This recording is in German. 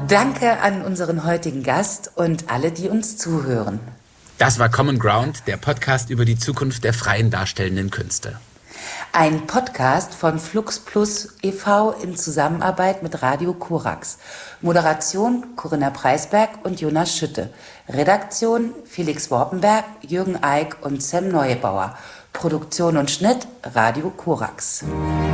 danke an unseren heutigen Gast und alle, die uns zuhören. Das war Common Ground, der Podcast über die Zukunft der freien darstellenden Künste. Ein Podcast von Flux Plus e.V. in Zusammenarbeit mit Radio Korax. Moderation Corinna Preisberg und Jonas Schütte. Redaktion Felix Worpenberg, Jürgen Eick und Sam Neubauer. Produktion und Schnitt Radio Korax.